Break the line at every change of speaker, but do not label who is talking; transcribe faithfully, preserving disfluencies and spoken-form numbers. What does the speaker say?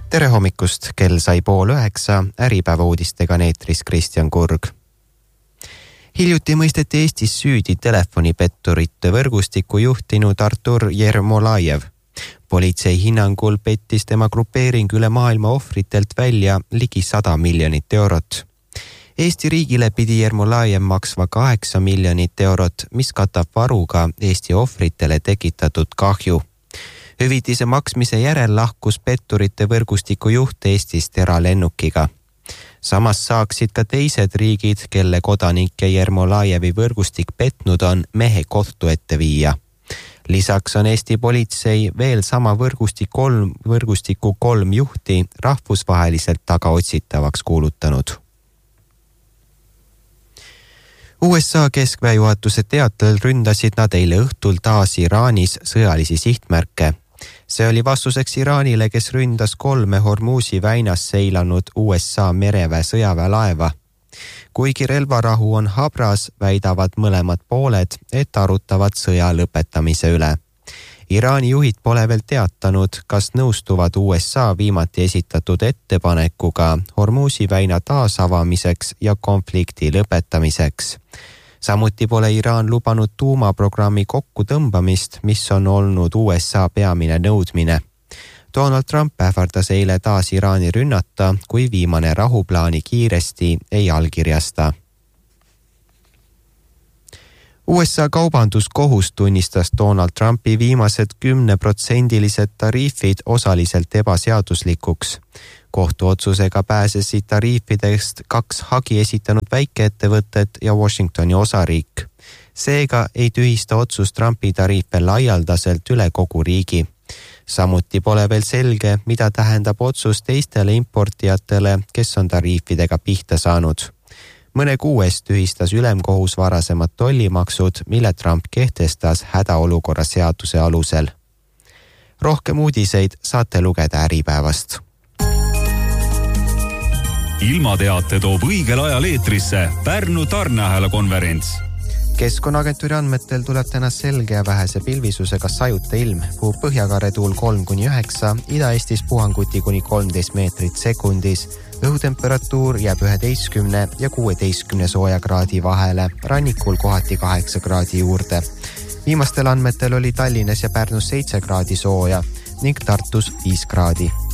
tere hommikust, kell sai pool üheksa, Äripäeva uudistega neetris Kristjan Kurg. Hiljuti mõisteti Eestis süüdi telefonipetturite võrgustiku juhtinud Artur Jermolajev. Politsei hinnangul pettis tema grupeering üle maailma ohvritelt välja ligi sada miljonit eurot. Eesti riigile pidi Jermolajev maksma kaheksa miljonit eurot, mis katab varuga Eesti ohvritele tekitatud kahju. Hüvitise maksmise järel lahkus petturite võrgustiku juht Eestist eralennukiga. Samas saaksid ka teised riigid, kelle kodanike Jermolajevi võrgustik petnud on, mehe kohtu ette viia. Lisaks on Eesti politsei veel sama võrgustik kolm, võrgustiku kolm juhti rahvusvaheliselt tagaotsitavaks kuulutanud. U S A keskväejuhatuse teatel ründasid nad eile õhtul taas Iraanis sõjalisi sihtmärke. See oli vastuseks Iraanile, kes ründas kolme Hormuzi väinas seilanud U S A mereväe sõjaväelaeva. Kuigi relvarahu on habras, väidavad mõlemad pooled, et arutavad sõja lõpetamise üle. Iraani juhid pole veel teatanud, kas nõustuvad U S A viimati esitatud ettepanekuga Hormuzi väina taasavamiseks ja konflikti lõpetamiseks. Samuti pole Iraan lubanud tuumaprogrammi kokkutõmbamist, mis on olnud U S A peamine nõudmine. Donald Trump ähvardas eile taas Iraani rünnata, kui viimane rahuplaani kiiresti ei allkirjasta. U S A kaubanduskohus tunnistas Donald Trumpi viimased kümneprotsendilised tariifid osaliselt ebaseaduslikuks. Kohtuotsusega pääsesid tariifidest kaks hagi esitanud väikeettevõtted ja Washingtoni osariik. Seega ei tühista otsus Trumpi tariife laialdaselt üle kogu riigi. Samuti pole veel selge, mida tähendab otsus teistele importijatele, kes on tariifidega pihta saanud. Mõne kuu eest tühistas ülemkohus varasemad tollimaksud, mille Trump kehtestas hädaolukorra seaduse alusel. Rohkem uudiseid saate lugeda Äripäevast.
Ilmateate toob õigel ajal eetrisse Pärnu tarneahela konverents.
Keskkonnaagentuuri andmetel tuleb täna selge ja vähese pilvisusega sajuta ilm. Puhub põhjakaare tuul kolm kuni üheksa, Ida-Eestis puhanguti kuni kolmteist meetrit sekundis. Õhutemperatuur jääb üheteistkümne ja kuueteistkümne sooja kraadi vahele, rannikul kohati kaheksa kraadi juurde. Viimastel andmetel oli Tallinnas ja Pärnus seitse kraadi sooja ning Tartus viis kraadi.